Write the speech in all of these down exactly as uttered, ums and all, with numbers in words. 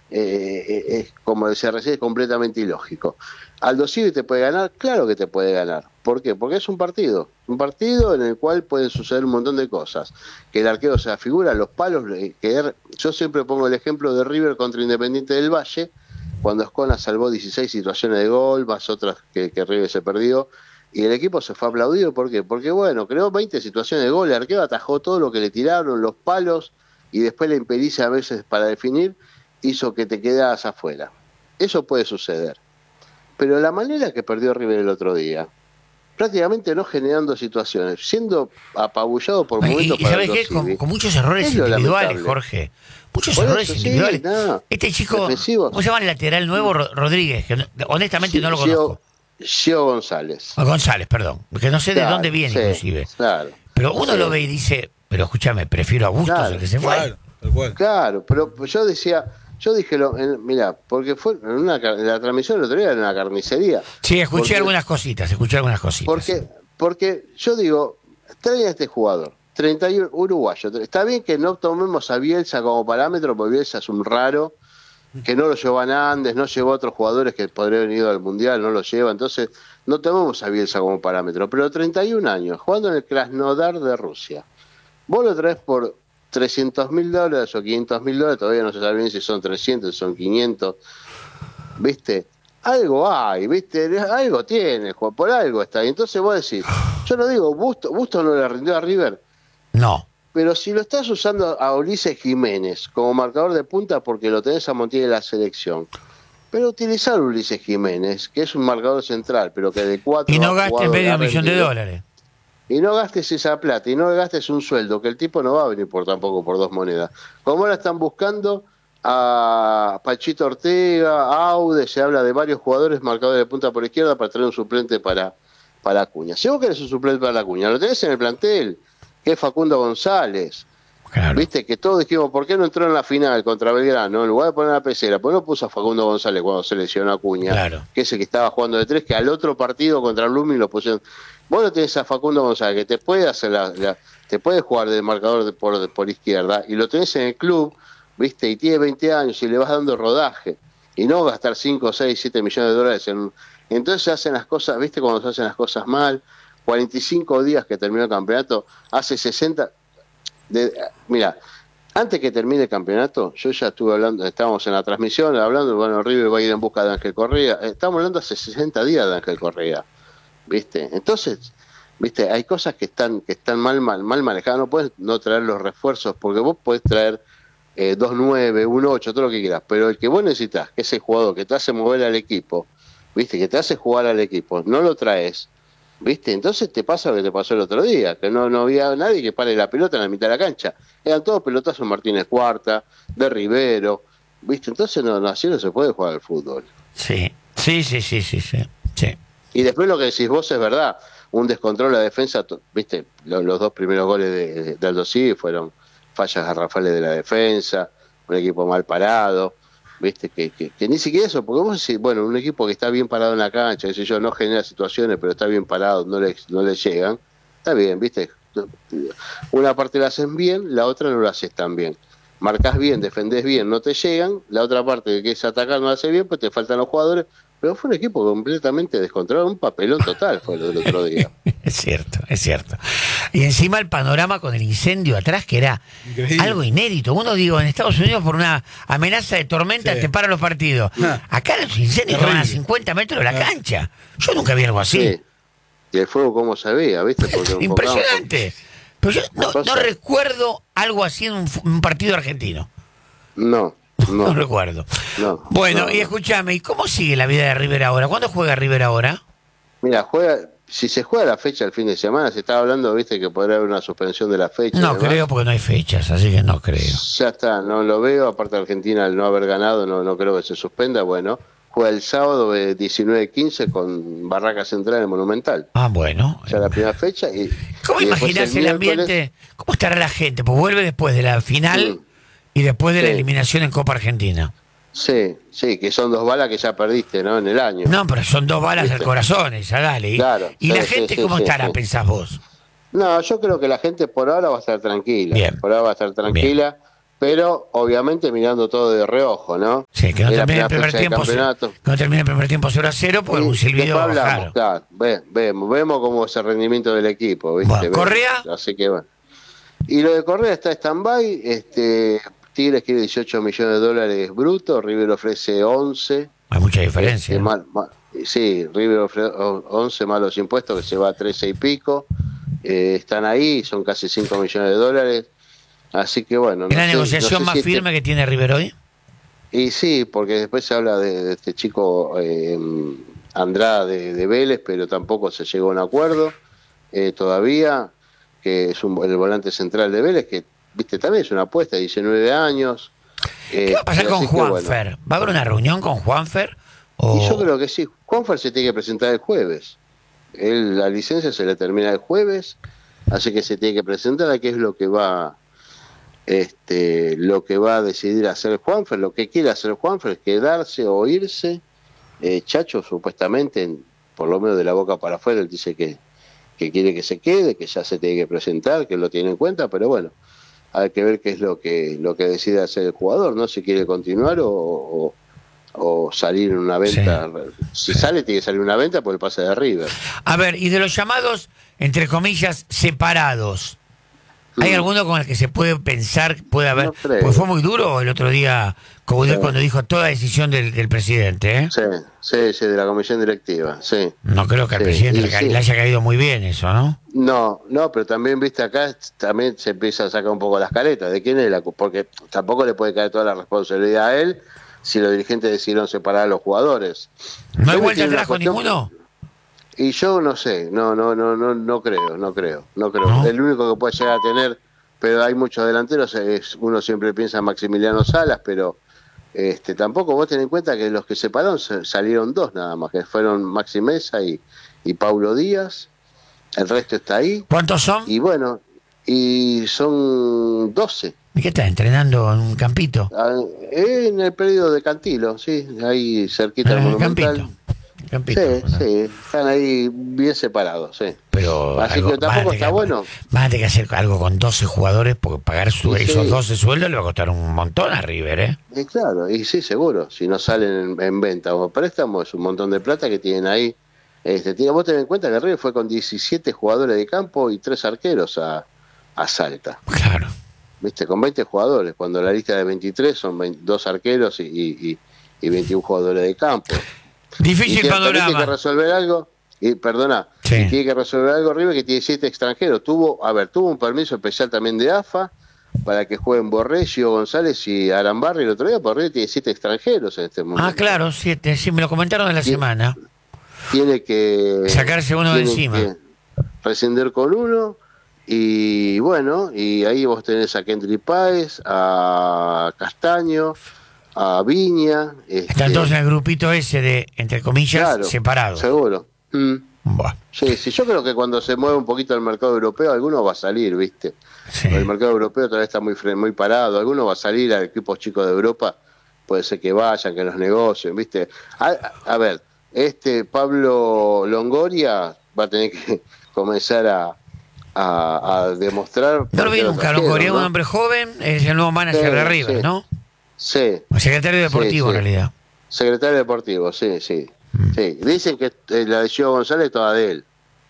eh, es, como decía recién, es completamente ilógico. Aldo Civi te puede ganar, claro que te puede ganar. ¿Por qué? Porque es un partido, un partido en el cual pueden suceder un montón de cosas. Que el arquero se afigura, los palos, que yo siempre pongo el ejemplo de River contra Independiente del Valle, cuando Ascona salvó dieciséis situaciones de gol, más otras que, que River se perdió, y el equipo se fue aplaudido. ¿Por qué? Porque bueno, creó veinte situaciones de gol, el arquero atajó todo lo que le tiraron, los palos, y después la impericia a veces para definir, hizo que te quedas afuera. Eso puede suceder. Pero la manera que perdió River el otro día, prácticamente no generando situaciones, siendo apabullado por momentos y, y para ¿sabes qué? Con, con muchos errores individuales, Jorge. Muchos por errores eso, individuales. Sí, no. Este chico, Defensivos. ¿cómo se llama el lateral nuevo? Rodríguez, que no, honestamente sí, no lo conozco. Gio González. O González, perdón, porque no sé claro, de dónde viene sí, inclusive. Claro, pero uno sí. lo ve y dice, pero escúchame, prefiero a Bustos, claro, el que se fue. Claro, tal cual. Claro, pero yo decía... Yo dije, lo, en, mira, porque fue en, una, en la transmisión el otro día era una carnicería. Sí, escuché porque, algunas cositas, escuché algunas cositas. Porque, porque yo digo, trae a este jugador, treinta y uno, uruguayo. Está bien que no tomemos a Bielsa como parámetro, porque Bielsa es un raro, que no lo llevó a Nández, no llevó a otros jugadores que podrían haber ido al Mundial, no lo lleva. Entonces, no tomemos a Bielsa como parámetro. Pero treinta y un años, jugando en el Krasnodar de Rusia. Vos lo traes por trescientos mil dólares o quinientos mil dólares, todavía no se sabe bien si son trescientos, si son quinientos, ¿viste? Algo hay, ¿viste? Algo tiene, por algo está ahí. Entonces vos decís, yo no digo, Busto, Busto no le rindió a River. No. Pero si lo estás usando a Ulises Jiménez como marcador de punta porque lo tenés a Montiel de la selección, pero utilizar a Ulises Jiménez, que es un marcador central, pero que de cuatro... Y no gastes medio millón de dólares. Y no gastes esa plata, y no gastes un sueldo, que el tipo no va a venir por tampoco por dos monedas. Como ahora están buscando a Pachito Ortega, a Aude, se habla de varios jugadores marcadores de punta por izquierda para traer un suplente para, para Acuña. Si vos querés un suplente para Acuña, lo tenés en el plantel, que es Facundo González. Claro. Viste que todos dijimos, ¿por qué no entró en la final contra Belgrano? En lugar de poner a Pesera, ¿por qué no puso a Facundo González cuando se lesionó a Acuña? Claro. Que es el que estaba jugando de tres, que al otro partido contra Blooming lo pusieron... Vos lo tenés a Facundo González, que te puede hacer la, la, te puede jugar de marcador de por, de por izquierda, y lo tenés en el club, viste, y tiene veinte años, y le vas dando rodaje, y no gastar cinco, seis, siete millones de dólares en... Entonces se hacen las cosas, viste, cuando se hacen las cosas mal, cuarenta y cinco días que terminó el campeonato, hace sesenta... De, mira, antes que termine el campeonato, yo ya estuve hablando, estábamos en la transmisión, hablando, bueno, River va a ir en busca de Ángel Correa, estamos hablando hace sesenta días de Ángel Correa. ¿Viste? Entonces, ¿viste? Hay cosas que están que están mal mal mal manejadas, no puedes no traer los refuerzos, porque vos podés traer eh, dos nueve, un ocho, todo lo que quieras, pero el que vos necesitas, que es el jugador que te hace mover al equipo, ¿viste? Que te hace jugar al equipo, no lo traes, ¿viste? Entonces te pasa lo que te pasó el otro día, que no, no había nadie que pare la pelota en la mitad de la cancha, eran todos pelotazos Martínez Cuarta, de Rivero, ¿viste? Entonces no, no así no se puede jugar al fútbol. Sí, sí, sí, sí, sí, sí. sí. Y después lo que decís vos es verdad, un descontrol de la defensa, viste, los, los dos primeros goles de, de Aldo Civi fueron fallas garrafales de la defensa, un equipo mal parado, viste, que, que, que ni siquiera eso, porque vos decís, bueno, un equipo que está bien parado en la cancha, ese yo, no genera situaciones, pero está bien parado, no le, no le llegan, está bien, viste, una parte la hacen bien, la otra no la haces tan bien. Marcás bien, defendés bien, no te llegan, la otra parte que es atacar no la hace bien, pues te faltan los jugadores. Pero fue un equipo completamente descontrolado, un papelón total fue lo del otro día. Es cierto, es cierto. Y encima el panorama con el incendio atrás, que era increíble, algo inédito. Uno, digo, en Estados Unidos por una amenaza de tormenta sí. te paran los partidos. Ah. Acá los incendios estaban a cincuenta metros de la ah. cancha. Yo nunca vi algo así. Sí. Y el fuego cómo se veía, ¿viste? Porque impresionante. Pero yo no, no recuerdo algo así en un, un partido argentino. No. No, no recuerdo. No, bueno, no, y escúchame, ¿y cómo sigue la vida de River ahora? ¿Cuándo juega River ahora? Mira, juega, si se juega la fecha el fin de semana, se estaba hablando, viste, que podría haber una suspensión de la fecha. No creo, porque no hay fechas, así que no creo. Ya está, no lo veo, aparte de Argentina al no haber ganado, no, no creo que se suspenda. Bueno, juega el sábado de diecinueve quince con Barraca Central en el Monumental. Ah, bueno. Ya la primera fecha. Y, ¿Cómo y imaginás el, el ambiente? ¿Cómo estará la gente? Pues vuelve después de la final... Mm. Y después de sí. la eliminación en Copa Argentina. Sí, sí, que son dos balas que ya perdiste, ¿no? En el año. No, pero son dos balas ¿viste? Al corazón, esa, dale. Claro, ¿Y sí, la gente sí, cómo sí, estará, sí. pensás vos? No, yo creo que la gente por ahora va a estar tranquila. Bien. Por ahora va a estar tranquila. pero obviamente mirando todo de reojo, ¿no? Sí, que no termine el primer tiempo, que no termine el primer tiempo cero a cero, porque sí, Silvio hablamos, claro, ve, vemos, vemos cómo es el rendimiento del equipo, ¿viste? Bueno, ¿Correa? Así que bueno. Y lo de Correa está stand-by, este, Tigres quiere dieciocho millones de dólares brutos, River ofrece once. Hay mucha diferencia. Este, mal, mal, sí, River ofrece once más los impuestos, que se va a trece y pico. Eh, están ahí, son casi cinco millones de dólares. Así que bueno. ¿Es no la sé, negociación no sé más si firme este... que tiene River hoy? Y sí, porque después se habla de, de este chico eh, Andrada de, de Vélez, pero tampoco se llegó a un acuerdo eh, todavía, que es un, el volante central de Vélez, que viste también es una apuesta, diecinueve años. ¿Qué eh, va a pasar con Juanfer? Bueno. ¿Va a haber una reunión con Juanfer? O... Y yo creo que sí. Juanfer se tiene que presentar el jueves. Él, la licencia se le termina el jueves, así que se tiene que presentar a qué es lo que va... Este, lo que va a decidir hacer Juanfer, lo que quiere hacer Juanfer es quedarse o irse. eh, Chacho supuestamente, por lo menos de la boca para afuera, él dice que, que quiere que se quede, que ya se tiene que presentar, que lo tiene en cuenta, pero bueno, hay que ver qué es lo que lo que decide hacer el jugador, ¿no? Si quiere continuar o, o, o salir en una venta. Sí. Si sí. sale, tiene que salir una venta por el pase de River. A ver, y de los llamados, entre comillas, separados, ¿hay alguno con el que se puede pensar, puede haber? No pues fue muy duro el otro día, como sí. cuando dijo toda decisión del, del presidente, ¿eh? Sí, sí, sí, de la comisión directiva, sí. No creo que al sí, presidente le, sí. le haya caído muy bien eso, ¿no? No, no, pero también, viste, acá también se empieza a sacar un poco las caletas. ¿De quién es la? Porque tampoco le puede caer toda la responsabilidad a él si los dirigentes decidieron separar a los jugadores. ¿No hay vuelta atrás con ninguno? Y yo no sé, no, no, no, no, no creo, no creo, no creo. ¿No? El único que puede llegar a tener, pero hay muchos delanteros, es, uno siempre piensa en Maximiliano Salas, pero este tampoco vos tenés en cuenta que los que separaron salieron dos nada más, que fueron Maxi Mesa y, y Paulo Díaz, el resto está ahí. ¿Cuántos son? Y bueno, y son doce. ¿Y qué estás entrenando en un campito? En el periodo de Cantilo, sí, ahí cerquita del Monumental. Campito. Campito, sí, ¿no? Sí, están ahí bien separados, sí. Pero así algo, que tampoco está que, bueno. Van a tener que hacer algo con doce jugadores, porque pagar su, sí, esos sí. doce sueldos le va a costar un montón a River, ¿eh? Y claro, y sí, seguro. Si no salen en, en venta o préstamo, es un montón de plata que tienen ahí. Este, tiene, vos tenés en cuenta que River fue con diecisiete jugadores de campo y tres arqueros a, a Salta. Claro. Viste, con veinte jugadores, cuando la lista de veintitrés son veintidós arqueros y, y, y veintiún jugadores de campo. Difícil y panorama. Tiene que resolver algo, y perdona, sí. y tiene que resolver algo River, que tiene siete extranjeros. Tuvo, a ver, tuvo un permiso especial también de A F A para que jueguen Borré, Gio González y Arambarri el otro día, porque River tiene siete extranjeros en este momento. Ah, claro, siete, sí, me lo comentaron en la tiene, semana. Tiene que sacarse uno de encima. Rescindir con uno, y bueno, y ahí vos tenés a Kendry Páez, a Castaño, a Viña. Este... Están todos en el grupito ese de, entre comillas, claro, separados. Seguro. Mm. Bueno. Sí, sí, yo creo que cuando se mueve un poquito el mercado europeo, alguno va a salir, ¿viste? Sí. El mercado europeo todavía está muy muy parado, alguno va a salir a equipos chicos de Europa, puede ser que vayan, que los negocien, ¿viste? A, a, a ver, este Pablo Longoria va a tener que comenzar a a, a demostrar... No lo vi nunca, Longoria, ¿no? Un hombre joven, es el nuevo manager sí, de River, sí. ¿no? Sí. O secretario deportivo, sí, sí. en realidad. Secretario deportivo, sí, sí. Mm. sí. Dicen que la de Gio González es toda de él.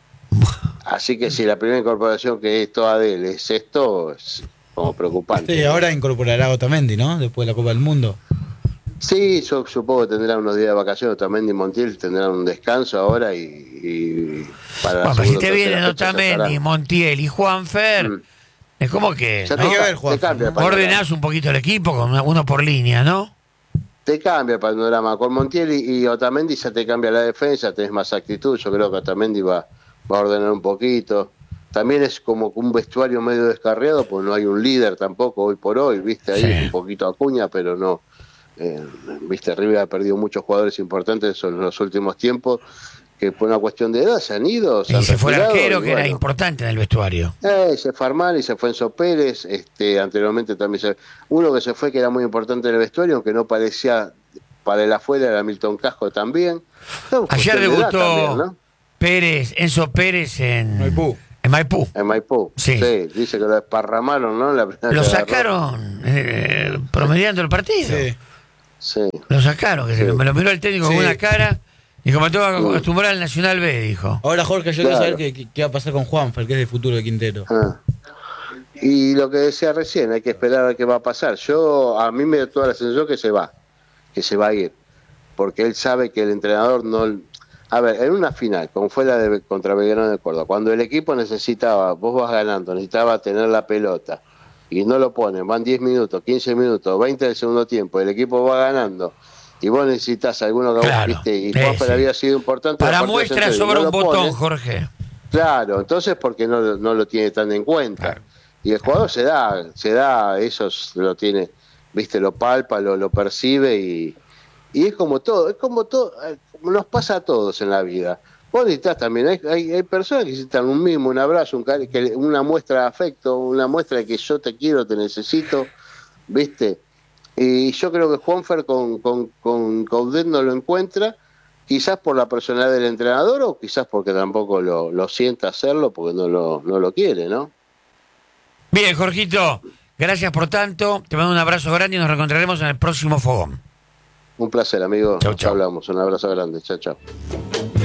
Así que si la primera incorporación que es toda de él es esto, es como preocupante. Sí, ahora incorporará a Otamendi, ¿no? Después de la Copa del Mundo. Sí, yo supongo que tendrán unos días de vacaciones. Otamendi y Montiel tendrán un descanso ahora y... y para bueno, si te vienen Otamendi, Montiel y Juanfer... Mm. Es como que, ¿no? que ver, Juan, ordenás un poquito el equipo con uno por línea, ¿no? Te cambia el panorama. Con Montiel y, y Otamendi ya te cambia la defensa, tenés más actitud. Yo creo que Otamendi va, va a ordenar un poquito. También es como un vestuario medio descarriado, pues no hay un líder tampoco hoy por hoy, viste, ahí sí. Un poquito Acuña, pero no. Eh, viste, River ha perdido muchos jugadores importantes en los últimos tiempos, que por una cuestión de edad se han ido. Se y han se fue el arquero, y que bueno, era importante en el vestuario. Eh, se fue Armani y se fue Enzo Pérez. Este, anteriormente también se... Uno que se fue que era muy importante en el vestuario, aunque no parecía para el afuera, era Milton Casco también. Ayer debutó también, ¿no? Pérez, Enzo Pérez en, en En Maipú. En Maipú. Sí. Sí, dice que lo desparramaron, ¿no? La lo sacaron eh, promediando el partido. Sí. Sí. Lo sacaron, que Sí. se, me lo miró el técnico Sí. con una cara. Dijo, me tengo que acostumbrar al Nacional B, dijo. Ahora, Jorge, yo Claro. quiero saber qué, qué- qué va a pasar con Juanfer, que es el futuro de Quintero. Ah. Y lo que decía recién, hay que esperar a ver qué va a pasar. Yo, a mí me da toda la sensación que se va, que se va a ir, porque él sabe que el entrenador no... A ver, en una final, como fue la de contra Belgrano de Córdoba, cuando el equipo necesitaba, vos vas ganando, necesitaba tener la pelota, y no lo ponen, van diez minutos, quince minutos, veinte del segundo tiempo, el equipo va ganando, y vos necesitas alguno que Claro. vos viste, y Sí, Juanfer sí. había sido importante. Para la partida muestra central, y sobra no un lo botón, pones. Jorge. Claro, entonces porque no, lo- no lo tiene tan en cuenta. Claro. Y el jugador se da, se da, eso lo tiene, viste, lo palpa, lo, lo percibe y, y es como todo, es como todo, eh, nos pasa a todos en la vida. Vos necesitas también, hay, hay, hay personas que necesitan un mimo, un abrazo, un cari- que, una muestra de afecto, una muestra de que yo te quiero, te necesito, viste. Y yo creo que Juanfer con, con, con Coudet no lo encuentra, quizás por la personalidad del entrenador o quizás porque tampoco lo, lo sienta hacerlo, porque no lo, no lo quiere, ¿no? Bien, Jorgito, gracias por tanto. Te mando un abrazo grande y nos reencontraremos en el próximo fogón. Un placer, amigo. Chau, Nos chau. hablamos. Un abrazo grande. Chao, chao.